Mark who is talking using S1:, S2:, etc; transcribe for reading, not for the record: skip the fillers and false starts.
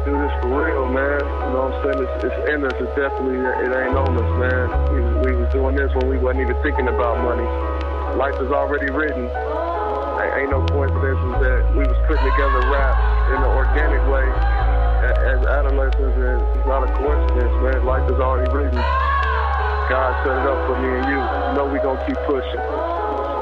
S1: do this for real, man. You know what I'm saying? It's in us. It's definitely, it ain't on us, man. We was doing this when we wasn't even thinking about money. Life is already written. Ain't no coincidence that we was putting together rap in an organic way as adolescents, and it's not a coincidence, man. Life is already written. God set it up for me and you. You know we gonna keep pushing.